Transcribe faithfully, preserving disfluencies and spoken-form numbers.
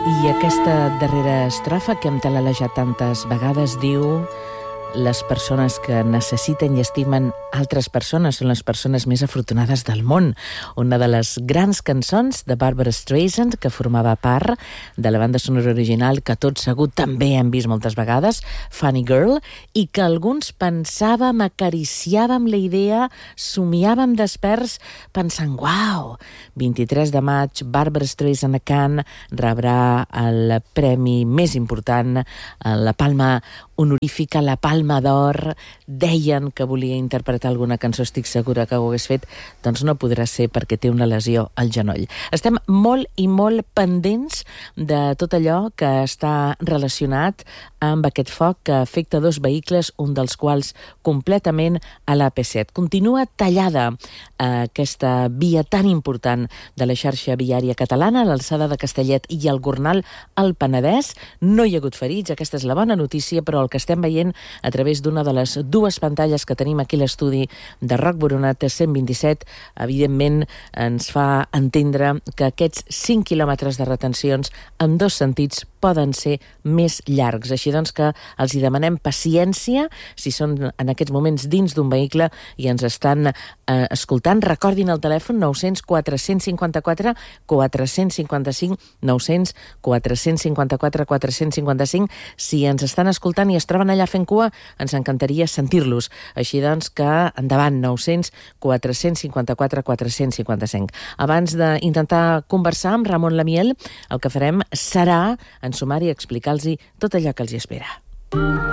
I aquesta darrera estrofa que hem talalejat tantes vegades diu: les persones que necessiten i estimen altres persones són les persones més afortunades del món. Una de les grans cançons de Barbra Streisand, que formava part de la banda sonora original que tots segur també hem vist moltes vegades, Funny Girl, i que alguns pensàvem, acariciàvem la idea, somiàvem desperts pensant, uau, vint-i-tres de maig, Barbra Streisand a Cannes rebrà el premi més important, la Palma honorífica, la Palma d'Or. Deien que volia interpretar alguna cançó, estic segura que ho hagués fet, doncs no podrà ser perquè té una lesió al genoll. Estem molt i molt pendents de tot allò que està relacionat amb aquest foc que afecta dos vehicles, un dels quals completament a l'A P set. Continua tallada eh, aquesta via tan important de la xarxa viària catalana, a l'alçada de Castellet i el Gornal al Penedès. No hi ha hagut ferits, aquesta és la bona notícia, però el que estem veient a través d'una de les dues pantalles que tenim aquí a l'estudi de Roc Boronat cent vint-i-set, evidentment ens fa entendre que aquests cinc quilòmetres de retencions en dos sentits poden ser més llargs. Així doncs que els hi demanem paciència si són en aquests moments dins d'un vehicle i ens estan eh, escoltant. Recordin el telèfon nou cents quatre cents cinquanta-quatre quatre cents cinquanta-cinc, nou cents quatre cents cinquanta-quatre quatre cents cinquanta-cinc. Si ens estan escoltant i es troben allà fent cua, ens encantaria sentir-los. Així doncs que endavant, nou cents quatre cents cinquanta-quatre quatre cents cinquanta-cinc. Abans d'intentar conversar amb Ramon Lamiel, el que farem serà ensumar i explicar-los tot allò que els hi espera.